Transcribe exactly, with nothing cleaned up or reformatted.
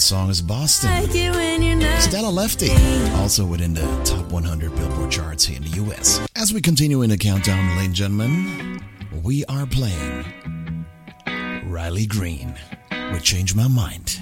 that song is Boston. Stella Lefty, also within the top one hundred Billboard charts here in the U S. As we continue in the countdown, ladies and gentlemen, we are playing Riley Green with Change My Mind.